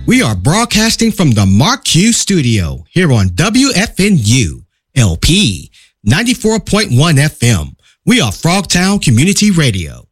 We are broadcasting from the Mark Q Studio here on WFNU LP 94.1 FM. We are Frogtown Community Radio.